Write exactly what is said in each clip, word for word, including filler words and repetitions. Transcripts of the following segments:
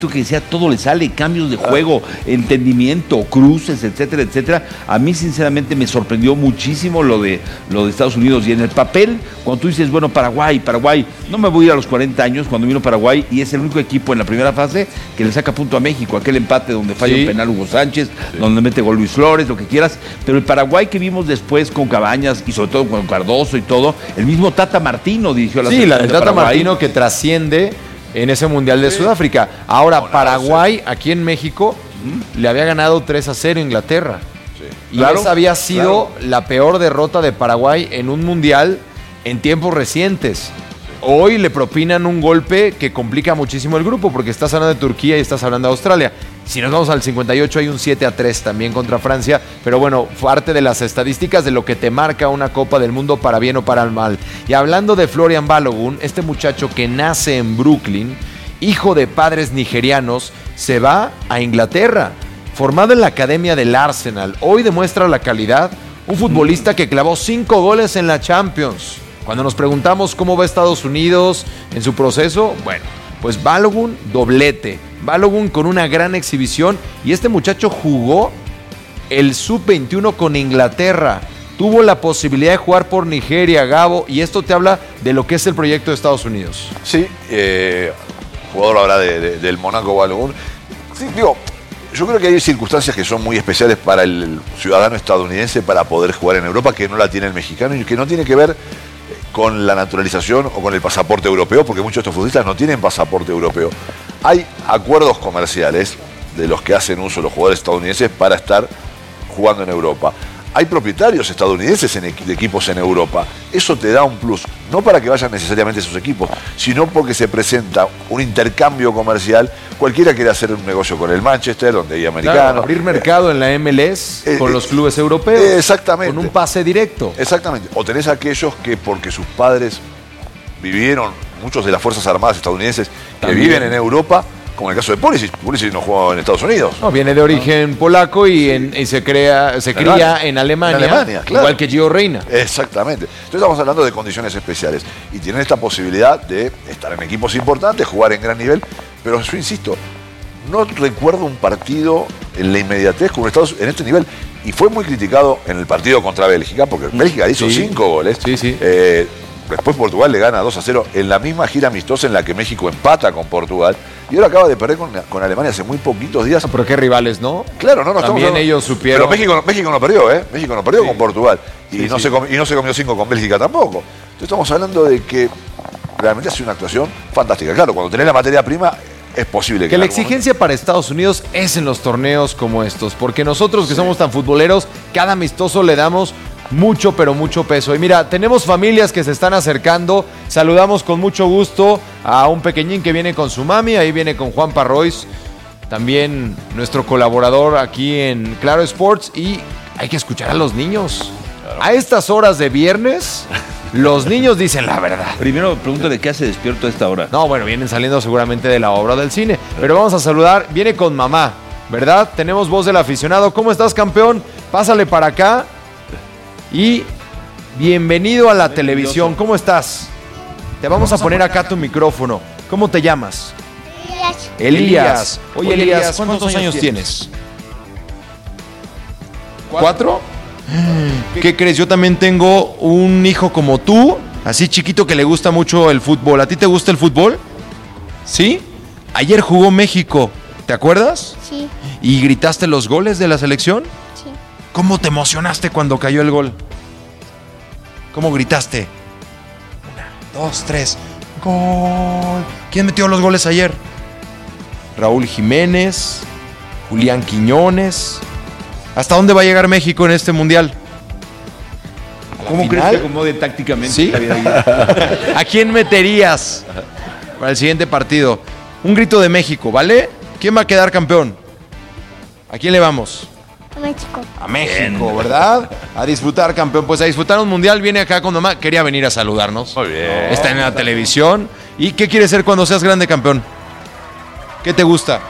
que decía, todo le sale, cambios de juego, entendimiento, cruces, etcétera, etcétera. A mí sinceramente me sorprendió muchísimo lo de, lo de Estados Unidos. Y en el papel, cuando tú dices, bueno, Paraguay, Paraguay, no me voy a ir a los cuarenta años cuando vino Paraguay y es el único equipo en la primera fase que le saca punto a México, aquel empate donde falla sí. un penal Hugo Sánchez, sí. donde mete gol Luis Flores, lo que quieras, pero el Paraguay que vimos después con Cabañas y sobre todo con Cardoso y todo, el mismo Tata Martino dirigió la Sí, la del de Tata Martino que trasciende en ese Mundial de sí. Sudáfrica. Ahora, bueno, Paraguay, aquí en México, ¿Mm? le había ganado tres a cero a Inglaterra. Sí. Y claro, esa había sido claro. la peor derrota de Paraguay en un Mundial en tiempos recientes. Hoy le propinan un golpe que complica muchísimo el grupo, porque estás hablando de Turquía y estás hablando de Australia. Si nos vamos al cincuenta y ocho hay un siete a tres también contra Francia, pero bueno, parte de las estadísticas de lo que te marca una Copa del Mundo para bien o para mal. Y hablando de Florian Balogun, este muchacho que nace en Brooklyn, hijo de padres nigerianos, se va a Inglaterra, formado en la academia del Arsenal. Hoy demuestra la calidad, un futbolista que clavó cinco goles en la Champions. Cuando nos preguntamos cómo va Estados Unidos en su proceso, bueno, pues Balogun doblete. Balogun con una gran exhibición y este muchacho jugó el sub veintiuno con Inglaterra. Tuvo la posibilidad de jugar por Nigeria, Gabo, y esto te habla de lo que es el proyecto de Estados Unidos. Sí, eh, jugador ahora de, de, del Mónaco Balogun. Sí, digo, yo creo que hay circunstancias que son muy especiales para el ciudadano estadounidense para poder jugar en Europa que no la tiene el mexicano y que no tiene que ver con la naturalización o con el pasaporte europeo, porque muchos de estos futbolistas no tienen pasaporte europeo. Hay acuerdos comerciales de los que hacen uso los jugadores estadounidenses para estar jugando en Europa. Hay propietarios estadounidenses en equ- de equipos en Europa. Eso te da un plus, no para que vayan necesariamente esos equipos, sino porque se presenta un intercambio comercial. Cualquiera quiere hacer un negocio con el Manchester, donde hay americanos. Claro, abrir mercado en la M L S eh, con eh, los clubes europeos. Eh, exactamente. Con un pase directo. Exactamente. O tenés aquellos que porque sus padres vivieron, muchos de las Fuerzas Armadas estadounidenses que También. viven en Europa, como en el caso de Pulisic. Pulisic no juega en Estados Unidos. No, viene de origen ¿no? polaco y, en, y se crea, se cría en Alemania, en Alemania claro. igual que Gio Reyna. Exactamente. Entonces estamos hablando de condiciones especiales y tienen esta posibilidad de estar en equipos importantes, jugar en gran nivel, pero yo insisto, no recuerdo un partido en la inmediatez con Estados en este nivel y fue muy criticado en el partido contra Bélgica, porque Bélgica hizo sí. cinco goles. Sí, sí. Eh, Después Portugal le gana dos a cero en la misma gira amistosa en la que México empata con Portugal. Y ahora acaba de perder con, con Alemania hace muy poquitos días. Pero qué rivales, ¿no? Claro, no, no. También estamos, ellos supieron. Pero México, México no perdió, ¿eh? México no perdió sí. con Portugal. Y, sí, no sí. Se comió, y no se comió cinco con Bélgica tampoco. Entonces estamos hablando de que realmente ha sido una actuación fantástica. Claro, cuando tenés la materia prima es posible que... Que la exigencia para Estados Unidos es en los torneos como estos. Porque nosotros que sí. somos tan futboleros, cada amistoso le damos... mucho, pero mucho peso. Y mira, tenemos familias que se están acercando. Saludamos con mucho gusto a un pequeñín que viene con su mami. Ahí viene con Juan Parrois, también nuestro colaborador aquí en Claro Sports. Y hay que escuchar a los niños. Claro. A estas horas de viernes, los niños dicen la verdad. Primero, pregúntale qué hace despierto a esta hora. No, bueno, vienen saliendo seguramente de la obra del cine. Pero vamos a saludar. Viene con mamá, ¿verdad? Tenemos voz del aficionado. ¿Cómo estás, campeón? Pásale para acá. Y bienvenido a la televisión. ¿Cómo estás? Te vamos a poner acá tu micrófono. ¿Cómo te llamas? Elías. Elías. Oye, Elías, ¿cuántos años tienes? ¿Cuatro? ¿Qué crees? Yo también tengo un hijo como tú, así chiquito, que le gusta mucho el fútbol. ¿A ti te gusta el fútbol? ¿Sí? Ayer jugó México, ¿te acuerdas? Sí. ¿Y gritaste los goles de la selección? ¿Cómo te emocionaste cuando cayó el gol? ¿Cómo gritaste? Una, dos, tres. ¡Gol! ¿Quién metió los goles ayer? Raúl Jiménez, Julián Quiñones. ¿Hasta dónde va a llegar México en este mundial? ¿Cómo crees que acomode tácticamente? ¿Sí? ¿A quién meterías para el siguiente partido? Un grito de México, ¿vale? ¿Quién va a quedar campeón? ¿A quién le vamos? A México. A México, bien. ¿Verdad? A disfrutar, campeón. Pues a disfrutar un mundial. Viene acá con mamá. Quería venir a saludarnos. Muy bien. Está en la televisión. ¿Y qué quieres ser cuando seas grande, campeón? ¿Qué te gusta?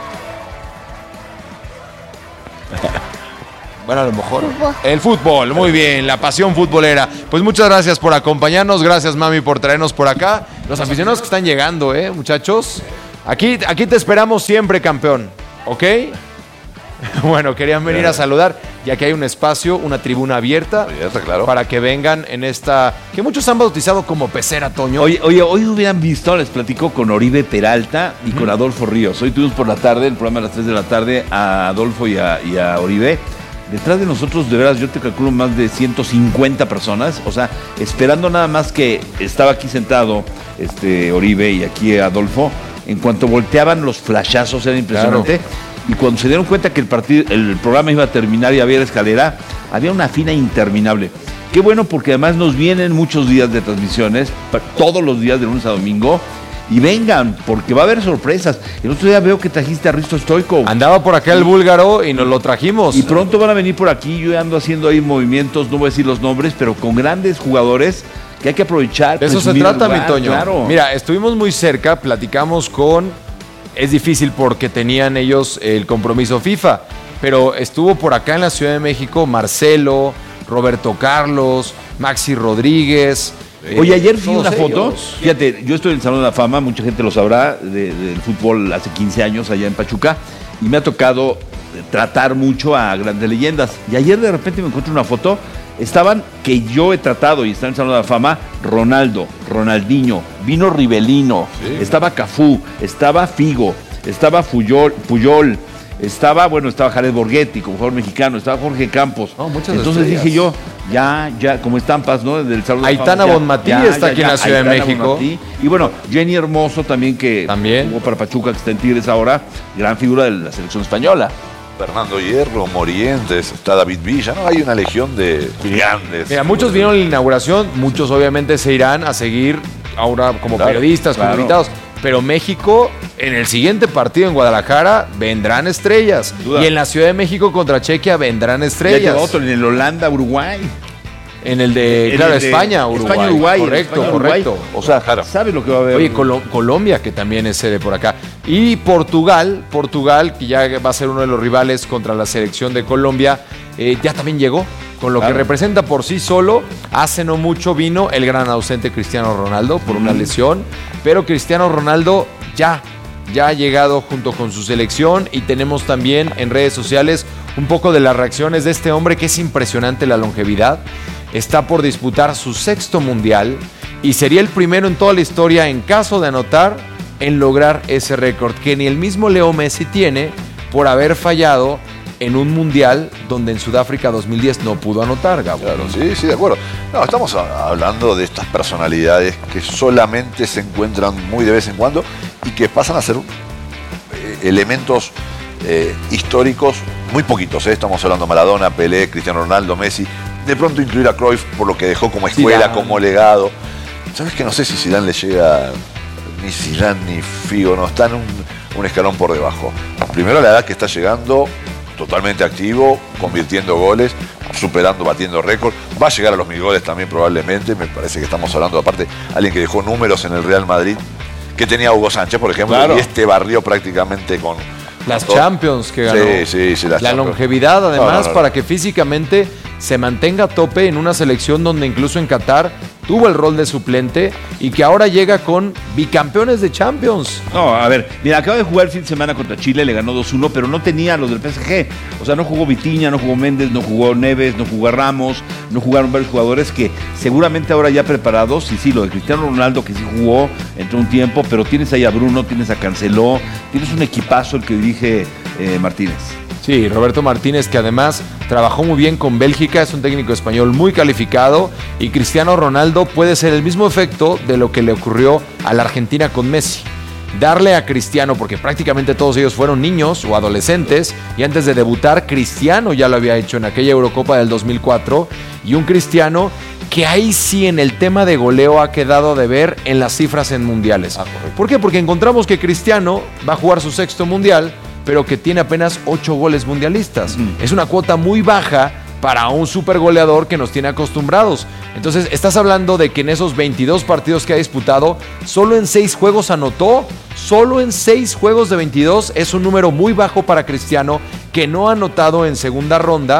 Bueno, a lo mejor. Fútbol. El fútbol, muy bien. La pasión futbolera. Pues muchas gracias por acompañarnos. Gracias, mami, por traernos por acá. Los aficionados que están llegando, ¿eh, muchachos? Aquí, aquí te esperamos siempre, campeón, ¿ok? Bueno, querían venir a saludar, ya que hay un espacio, una tribuna abierta, Abierta, claro. para que vengan en esta, que muchos han bautizado como pecera, Toño. Oye, oye, hoy hubieran visto, les platico con Oribe Peralta y con Adolfo Ríos. Hoy tuvimos por la tarde, el programa a las tres de la tarde, a Adolfo y a, y a Oribe. Detrás de nosotros, de veras, yo te calculo más de ciento cincuenta personas, o sea, esperando nada más que estaba aquí sentado este Oribe y aquí Adolfo. En cuanto volteaban los flashazos, era impresionante. Claro. Y cuando se dieron cuenta que el, partido, el programa iba a terminar y había escalera, había una fila interminable. Qué bueno, porque además nos vienen muchos días de transmisiones, todos los días de lunes a domingo. Y vengan, porque va a haber sorpresas. El otro día veo que trajiste a Risto Stoico. Andaba por acá el búlgaro y nos lo trajimos. Y pronto van a venir por aquí. Yo ando haciendo ahí movimientos, no voy a decir los nombres, pero con grandes jugadores que hay que aprovechar. De eso se trata, mi Toño. Claro. Mira, estuvimos muy cerca, platicamos con... Es difícil porque tenían ellos el compromiso FIFA, pero estuvo por acá en la Ciudad de México Marcelo, Roberto Carlos, Maxi Rodríguez. Oye, ayer vi una foto, fíjate, yo estoy en el Salón de la Fama, mucha gente lo sabrá, de, del fútbol hace quince años allá en Pachuca, y me ha tocado tratar mucho a grandes leyendas. Y ayer de repente me encontré una foto, estaban, que yo he tratado y está en el Salón de la Fama, Ronaldo, Ronaldinho, vino Rivelino, sí. Estaba Cafú, estaba Figo, estaba Puyol, Puyol, estaba, bueno, estaba Jared Borghetti como jugador mexicano, estaba Jorge Campos. Oh, muchas Entonces estrellas. Dije yo, ya, ya, como estampas, ¿no? Del Salón de la Aitana Fama. Bonmatí ya, está ya, aquí ya, en la Ciudad Aitana de México. Bonmatí. Y bueno, Jenny Hermoso también, que ¿También? jugó para Pachuca, que está en Tigres ahora, gran figura de la selección española. Fernando Hierro, Morientes, está David Villa, ¿no? Hay una legión de grandes. Mira, muchos vinieron a la inauguración, muchos obviamente se irán a seguir ahora como Claro, periodistas, como claro. invitados. Pero México, en el siguiente partido en Guadalajara, vendrán estrellas. Duda. Y en la Ciudad de México contra Chequia vendrán Ya estrellas. quedó otro en el Holanda, Uruguay. En el de, En claro, el de España, Uruguay. España, Uruguay. Correcto, España, Uruguay. correcto. O sea, Claro. ¿sabes lo que va a haber? Oye, Colo- Colombia, que también es sede por acá. Y Portugal, Portugal, que ya va a ser uno de los rivales contra la selección de Colombia, eh, ya también llegó. Con lo Claro. que representa por sí solo, hace no mucho vino el gran ausente Cristiano Ronaldo por una Mm. lesión, pero Cristiano Ronaldo ya, ya ha llegado junto con su selección y tenemos también en redes sociales un poco de las reacciones de este hombre que es impresionante la longevidad. Está por disputar su sexto mundial y sería el primero en toda la historia, en caso de anotar, en lograr ese récord que ni el mismo Leo Messi tiene por haber fallado en un mundial donde en Sudáfrica dos mil diez no pudo anotar, Gabo. Claro, sí, sí, de acuerdo. No, estamos a- hablando de estas personalidades que solamente se encuentran muy de vez en cuando y que pasan a ser eh, elementos eh, históricos muy poquitos. ¿eh? Estamos hablando de Maradona, Pelé, Cristiano Ronaldo, Messi. De pronto incluir a Cruyff por lo que dejó como escuela, Zidane. como legado. ¿Sabes que no sé si Zidane le llega ni Zidane ni Figo? No, están un, un escalón por debajo. Primero la edad que está llegando, totalmente activo, convirtiendo goles, superando, batiendo récord. Va a llegar a los mil goles también probablemente. Me parece que estamos hablando, aparte, alguien que dejó números en el Real Madrid, que tenía Hugo Sánchez, por ejemplo, Claro. y este barrió prácticamente con... Las con todo. Champions que ganó. Sí, sí, sí, las La Champions. longevidad, además, No, no, no. para que físicamente se mantenga a tope en una selección donde incluso en Qatar tuvo el rol de suplente y que ahora llega con bicampeones de Champions. No, a ver, mira, acaba de jugar el fin de semana contra Chile, le ganó dos uno, pero no tenía los del P S G. O sea, no jugó Vitinha, no jugó Méndez, no jugó Neves, no jugó Ramos, no jugaron varios jugadores que seguramente ahora ya preparados. Y sí, lo de Cristiano Ronaldo, que sí jugó entre un tiempo, pero tienes ahí a Bruno, tienes a Canceló, tienes un equipazo el que dirige eh, Martínez. Sí, Roberto Martínez, que además trabajó muy bien con Bélgica, es un técnico español muy calificado, y Cristiano Ronaldo puede ser el mismo efecto de lo que le ocurrió a la Argentina con Messi. Darle a Cristiano, porque prácticamente todos ellos fueron niños o adolescentes, y antes de debutar, Cristiano ya lo había hecho en aquella Eurocopa del dos mil cuatro, y un Cristiano que ahí sí en el tema de goleo ha quedado de ver en las cifras en mundiales. Ah, correcto. ¿Por qué? Porque encontramos que Cristiano va a jugar su sexto mundial, pero que tiene apenas ocho goles mundialistas. Mm. Es una cuota muy baja para un super goleador que nos tiene acostumbrados. Entonces, estás hablando de que en esos veintidós partidos que ha disputado, solo en seis juegos anotó. Solo en seis juegos de veintidós es un número muy bajo para Cristiano, que no ha anotado en segunda ronda.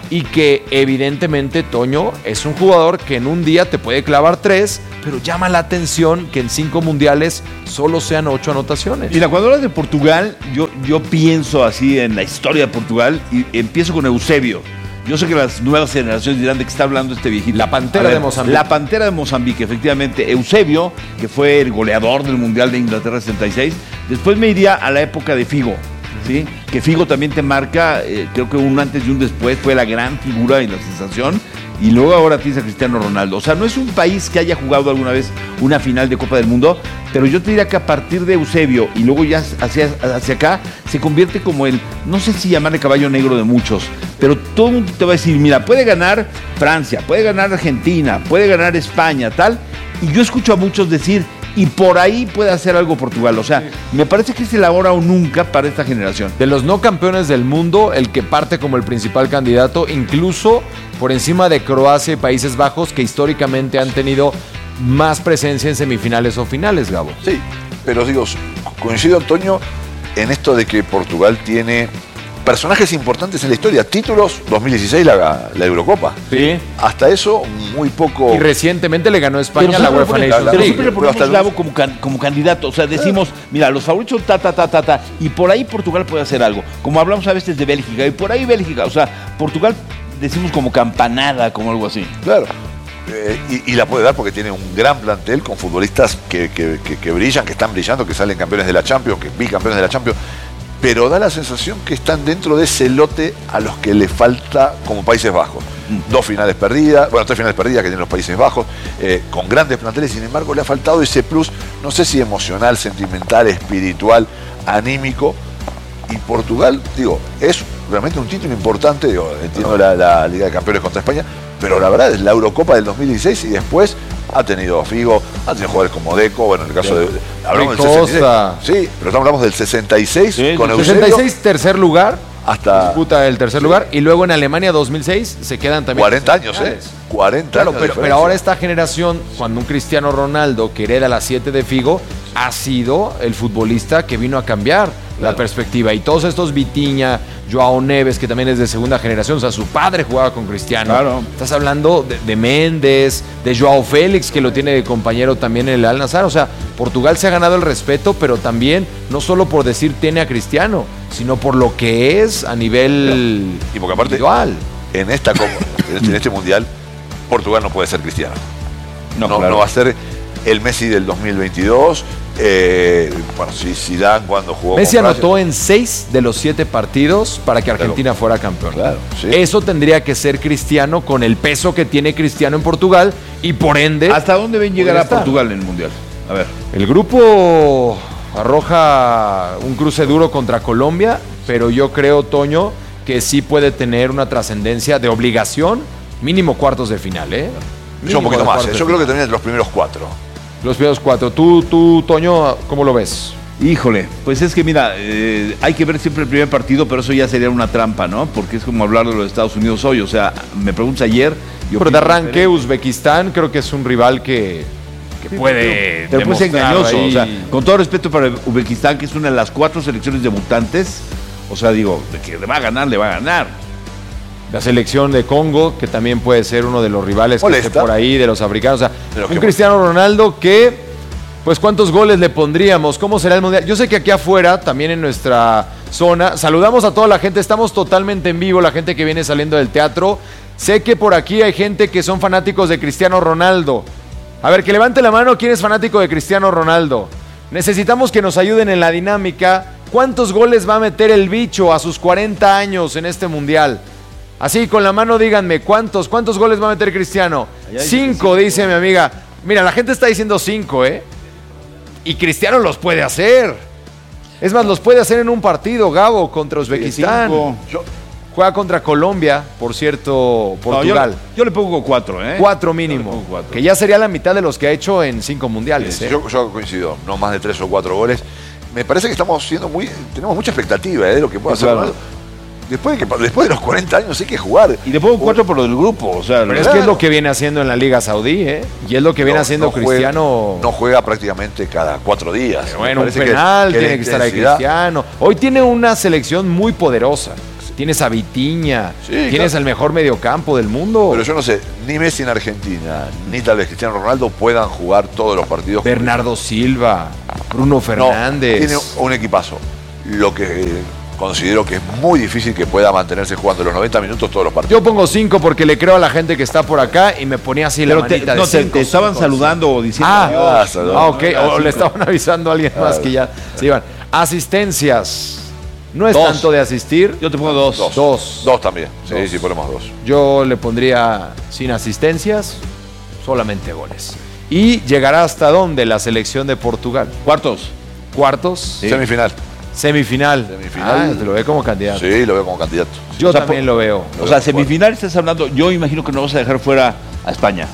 y que evidentemente, Toño, es un jugador que en un día te puede clavar tres, pero llama la atención que en cinco mundiales solo sean ocho anotaciones. Mira, cuando hablas de Portugal, yo, yo pienso así en la historia de Portugal y empiezo con Eusebio. Yo sé que las nuevas generaciones dirán de qué está hablando este viejito. La Pantera ver, de Mozambique. La Pantera de Mozambique, efectivamente. Eusebio, que fue el goleador del Mundial de Inglaterra setenta y seis. Después me iría a la época de Figo, ¿sí? Que Figo también te marca, eh, creo que un antes y un después, fue la gran figura y la sensación. Y luego ahora tienes a Cristiano Ronaldo. O sea, no es un país que haya jugado alguna vez una final de Copa del Mundo, pero yo te diría que a partir de Eusebio y luego ya hacia, hacia acá, se convierte como el, no sé si llamarle caballo negro de muchos, pero todo el mundo te va a decir, mira, puede ganar Francia, puede ganar Argentina, puede ganar España, tal. Y yo escucho a muchos decir, y por ahí puede hacer algo Portugal. O sea, sí. Me parece que es el ahora o nunca para esta generación. De los no campeones del mundo, el que parte como el principal candidato, incluso por encima de Croacia y Países Bajos, que históricamente han tenido más presencia en semifinales o finales, Gabo. Sí, pero digo, coincido, Antonio, en esto de que Portugal tiene personajes importantes en la historia. Títulos, dos mil dieciséis la, la Eurocopa. Sí. Hasta eso, muy poco. Y recientemente le ganó España a la UEFA Nations League. Pero siempre le ponemos Gabo como, can, como candidato. O sea, decimos, mira, los favoritos, ta, ta, ta, ta, ta. Y por ahí Portugal puede hacer algo. Como hablamos a veces de Bélgica. Y por ahí Bélgica. O sea, Portugal decimos como campanada, como algo así. Claro. Eh, y, y la puede dar porque tiene un gran plantel con futbolistas que, que, que, que brillan, que están brillando, que salen campeones de la Champions, que bicampeones de la Champions. Pero da la sensación que están dentro de ese lote a los que le falta como Países Bajos. Mm. Dos finales perdidas, bueno, tres finales perdidas que tienen los Países Bajos, eh, con grandes planteles, sin embargo le ha faltado ese plus, no sé si emocional, sentimental, espiritual, anímico. Y Portugal, digo, es realmente un título importante, digo, entiendo la, la Liga de Campeones contra España, pero la verdad es la Eurocopa del dos mil dieciséis y después ha tenido Figo, ha tenido jugadores como Deco, bueno, en el caso de... Hablamos del sesenta y seis, sí, pero hablamos del sesenta y seis sí, con Eusebio. sesenta y seis tercer lugar, hasta disputa el tercer sí. lugar, y luego en Alemania dos mil seis se quedan también... cuarenta años, ¿eh? cuarenta claro, años. Pero, pero ahora esta generación, cuando un Cristiano Ronaldo que hereda las siete de Figo, ha sido el futbolista que vino a cambiar claro. la perspectiva. Y todos estos Vitinha, Joao Neves, que también es de segunda generación, o sea, su padre jugaba con Cristiano. Claro. Estás hablando de, de Méndez, de Joao Félix, que lo tiene de compañero también en el Al-Nassr. O sea, Portugal se ha ganado el respeto, pero también, no solo por decir tiene a Cristiano, sino por lo que es a nivel y porque aparte, individual. En, esta, en este Mundial, Portugal no puede ser Cristiano. No, no, claro. no va a ser el Messi del dos mil veintidós. Eh, bueno, si Zidane cuando jugó Messi anotó en seis de los siete partidos para que Argentina claro. fuera campeón. Claro, sí. Eso tendría que ser Cristiano con el peso que tiene Cristiano en Portugal y por ende... ¿Hasta dónde ven llegar a Portugal en el Mundial? A ver. El grupo arroja un cruce duro contra Colombia, pero yo creo, Toño, que sí puede tener una trascendencia de obligación, mínimo cuartos de final, ¿eh? Yo un poquito más, ¿eh? Yo creo que también los primeros cuatro. Los primeros cuatro. ¿Tú, tú, Toño, cómo lo ves? Híjole, pues es que mira, eh, hay que ver siempre el primer partido, pero eso ya sería una trampa, ¿no? Porque es como hablar de los Estados Unidos hoy. O sea, me preguntas ayer... Yo pero de arranque, que... Uzbekistán creo que es un rival que, que sí, puede Pero puede ser engañoso. O sea, con todo respeto para Uzbekistán, que es una de las cuatro selecciones debutantes, o sea, digo, de que le va a ganar, le va a ganar. La selección de Congo, que también puede ser uno de los rivales que esté por ahí, de los africanos. O sea, un Cristiano Ronaldo que, pues, ¿cuántos goles le pondríamos? ¿Cómo será el Mundial? Yo sé que aquí afuera, también en nuestra zona, saludamos a toda la gente, estamos totalmente en vivo, la gente que viene saliendo del teatro. Sé que por aquí hay gente que son fanáticos de Cristiano Ronaldo. A ver, que levante la mano, ¿quién es fanático de Cristiano Ronaldo? Necesitamos que nos ayuden en la dinámica. ¿Cuántos goles va a meter el bicho a sus cuarenta años en este Mundial? Así, con la mano díganme, ¿cuántos? ¿Cuántos goles va a meter Cristiano? Cinco, dice mi amiga. Mira, la gente está diciendo cinco, ¿eh? Y Cristiano los puede hacer. Es más, los puede hacer en un partido, Gabo, contra Uzbekistán. Yo... Juega contra Colombia, por cierto, Portugal. No, yo, yo le pongo cuatro, ¿eh? Cuatro mínimo. Cuatro. Que ya sería la mitad de los que ha hecho en cinco mundiales. Sí, ¿eh? yo, yo coincido, no más de tres o cuatro goles. Me parece que estamos siendo muy, tenemos mucha expectativa, ¿eh? De lo que pueda sí, hacer. Claro. Después de, que, después de los cuarenta años hay que jugar. Y le pongo cuatro por lo del grupo. O sea, pero claro. es que es lo que viene haciendo en la Liga Saudí, ¿eh? Y es lo que viene no, haciendo no Cristiano. Juega, no juega prácticamente cada cuatro días. Pero bueno, un penal, que, que tiene que estar ahí Cristiano. Hoy tiene una selección muy poderosa. tienes a Vitinha, Sí, tienes claro. el mejor mediocampo del mundo. Pero yo no sé, ni Messi en Argentina, ni tal vez Cristiano Ronaldo puedan jugar todos los partidos. Bernardo Silva, Bruno No, Fernández. tiene un equipazo. Lo que eh, considero que es muy difícil que pueda mantenerse jugando los noventa minutos todos los partidos. Yo pongo cinco porque le creo a la gente que está por acá y me ponía así la Pero te, manita de no, te, cinco, te estaban cinco, saludando o diciendo Ah, adiós. Ah, saludando. Ah, ok. O le estaban avisando a alguien más que ya se iban. Asistencias. No es Dos. tanto de asistir. Yo te pongo dos. Dos. Dos. Dos también. Sí, Dos. sí, ponemos dos. Yo le pondría sin asistencias, solamente goles. ¿Y llegará hasta dónde la selección de Portugal? Cuartos. ¿Cuartos? Semifinal. Semifinal. Semifinal. Ah, te lo ve como candidato. Sí, lo veo como candidato. Yo O sea, también por- lo veo. O sea, semifinal estás hablando. Yo imagino que no vas a dejar fuera a España.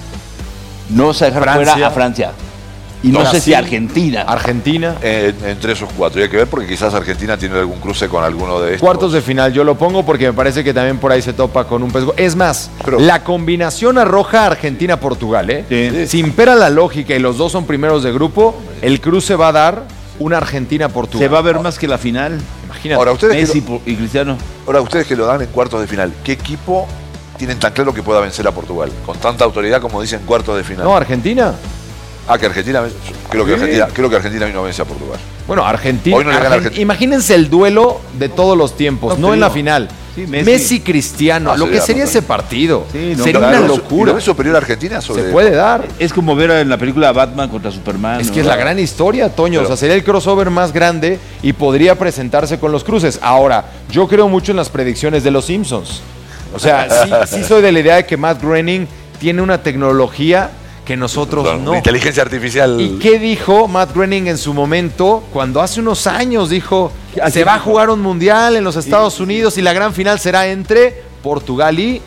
No vas a dejar Francia. fuera a Francia. Y no Brasil. sé si Argentina. Argentina. Eh, entre esos cuatro. Y hay que ver porque quizás Argentina tiene algún cruce con alguno de estos. Cuartos de final, yo lo pongo porque me parece que también por ahí se topa con un pesco. Es más, Pero- la combinación arroja Argentina-Portugal, ¿eh? Sí. Si impera la lógica y los dos son primeros de grupo, el cruce va a dar una Argentina-Portugal. Se va a ver más que la final. Imagínate. Ahora, ustedes que, Messi lo, y Cristiano. ahora, ustedes que lo dan en cuartos de final, ¿qué equipo tienen tan claro que pueda vencer a Portugal? Con tanta autoridad como dicen cuartos de final. No, Argentina. Ah, que Argentina, ven- creo que Sí. Argentina, creo que Argentina hoy no vence a Portugal. Bueno, Argentina. Hoy no le gana Argen- Argentina. Imagínense el duelo de todos los tiempos, No, no, te en la digo. final. Sí, Messi, Messi. Cristiano, Ah, lo que sería sería total. ese partido. Sí, no, sería claro. una ¿Y lo- locura. ¿Y lo ves superior a Argentina? Sobre Se puede dar. Es como ver en la película Batman contra Superman. Es ¿no? que es la gran historia, Toño. Pero- o sea, sería el crossover más grande y podría presentarse con los cruces. Ahora, yo creo mucho en las predicciones de los Simpsons. O sea, sí, sí soy de la idea de que Matt Groening tiene una tecnología que nosotros Una no. inteligencia artificial. ¿Y qué dijo Matt Groening en su momento cuando hace unos años dijo ¿A se quién va a dijo? jugar un mundial en los Estados Unidos y la gran final será entre Portugal y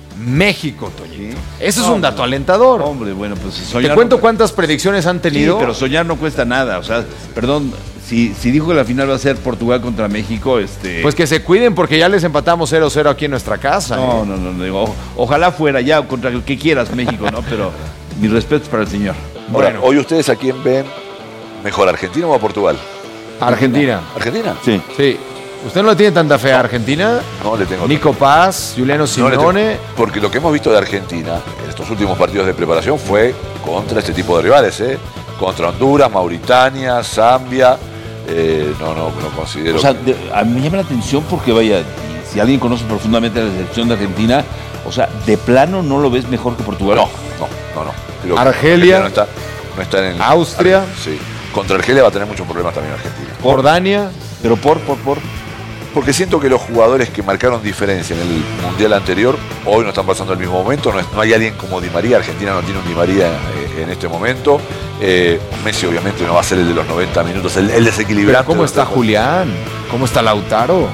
México, Toño? Sí. Eso es No, un dato alentador. Hombre, bueno, pues Te soñar. cuento no- cuántas predicciones han Sí, tenido. pero soñar no cuesta nada. O sea, perdón, si, si dijo que la final va a ser Portugal contra México, este. Pues que se cuiden porque ya les empatamos cero cero aquí en nuestra casa. No, ¿eh? no, no, no, digo, o- ojalá fuera ya contra el que quieras México, ¿no? Pero mis respetos para el señor. Ahora, Bueno. hoy ustedes a quién ven mejor, ¿Argentina o a Portugal? Argentina. ¿Argentina? Sí. Sí. ¿Usted no le tiene tanta fe a Argentina? No le tengo. Nico Paz, Juliano no le tengo- Simeone. porque lo que hemos visto de Argentina en estos últimos partidos de preparación fue contra este tipo de rivales, ¿eh? Contra Honduras, Mauritania, Zambia. Eh, no, no, no considero. O sea, que- de- a mí me llama la atención porque, vaya, y si alguien conoce profundamente la selección de Argentina, o sea, de plano no lo ves mejor que Portugal. no, no, no, no. Creo que Argelia. no está, no está en el- Austria. Sí. Contra Argelia va a tener muchos problemas también Argentina. Jordania. Pero por, por, por. Porque siento que los jugadores que marcaron diferencia en el Mundial anterior, hoy no están pasando el mismo momento. No, es- no hay alguien como Di María. Argentina no tiene un Di María eh, en este momento. Eh, Messi obviamente no va a ser el de los noventa minutos, el, el Pero desequilibrante. ¿cómo está Julián? ¿Cómo está Lautaro?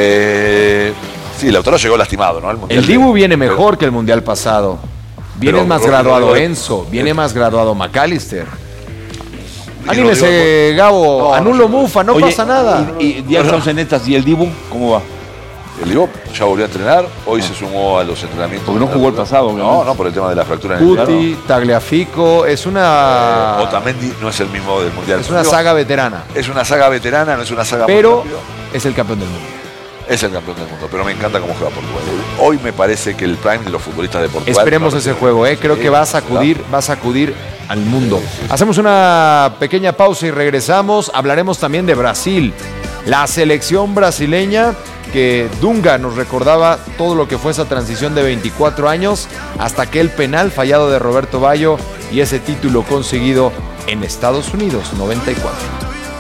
Eh, sí, Lautaro llegó lastimado, ¿no? Al Mundial El Dibu de- viene pero- mejor que el Mundial pasado. Viene Pero- más pero- graduado pero- Enzo, viene más graduado McAllister. y no Anímese, digo- Gabo, No, anulo no, Mufa, no Oye, pasa nada. Y, y ya estamos en estas. ¿Y el Dibu cómo va? El Dibu ya volvió a entrenar, hoy se sumó a los entrenamientos. Porque no jugó el pasado, No, obviamente. no, por el tema de la fractura en el Guti, Tagliafico, es una Eh, Otamendi no es el mismo del Mundial. es una Digo, saga veterana, Es una saga veterana, no es una saga muy pero rápida. es el campeón del mundo. Es el campeón del mundo, pero me encanta cómo juega Portugal. Hoy me parece que el prime de los futbolistas de Portugal. Esperemos no, ese no, juego, ¿eh? Creo sí, que va a sacudir, va a sacudir al mundo. Hacemos una pequeña pausa y regresamos. Hablaremos también de Brasil, la selección brasileña que Dunga nos recordaba todo lo que fue esa transición de veinticuatro años hasta aquel penal fallado de Roberto Baggio y ese título conseguido en Estados Unidos, noventa y cuatro.